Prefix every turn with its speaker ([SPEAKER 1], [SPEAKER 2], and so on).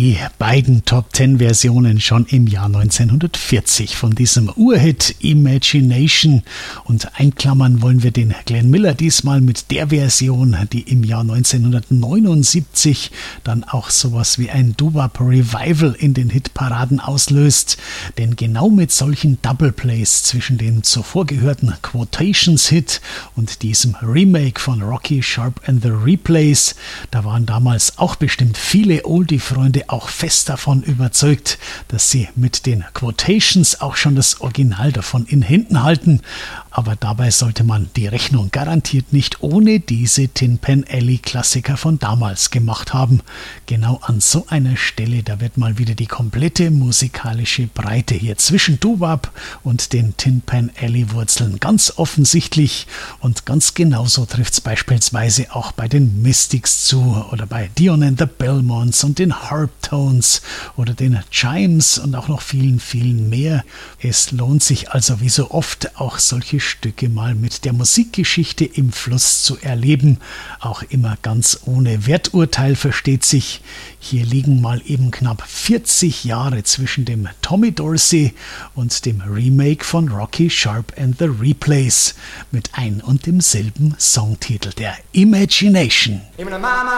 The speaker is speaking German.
[SPEAKER 1] Die beiden Top-10-Versionen schon im Jahr 1940 von diesem Urhit Imagination. Und einklammern wollen wir den Glenn Miller diesmal mit der Version, die im Jahr 1979 dann auch sowas wie ein Doo-Wop-Revival in den Hitparaden auslöst. Denn genau mit solchen Double-Plays zwischen dem zuvor gehörten Quotations-Hit und diesem Remake von Rocky, Sharp and the Replays, da waren damals auch bestimmt viele Oldie-Freunde auch fest davon überzeugt, dass sie mit den Quotations auch schon das Original davon in Händen halten. Aber dabei sollte man die Rechnung garantiert nicht ohne diese Tin Pan Alley Klassiker von damals gemacht haben. Genau an so einer Stelle, da wird mal wieder die komplette musikalische Breite hier zwischen Doo-Wop und den Tin Pan Alley Wurzeln ganz offensichtlich, und ganz genauso trifft es beispielsweise auch bei den Mystics zu oder bei Dion and the Belmonts und den Harptones oder den Chimes und auch noch vielen, vielen mehr. Es lohnt sich also wie so oft auch solche Stücke mal mit der Musikgeschichte im Fluss zu erleben, auch immer ganz ohne Werturteil, versteht sich. Hier liegen mal eben knapp 40 Jahre zwischen dem Tommy Dorsey und dem Remake von Rocky, Sharp and the Replays mit ein und demselben Songtitel, der Imagination.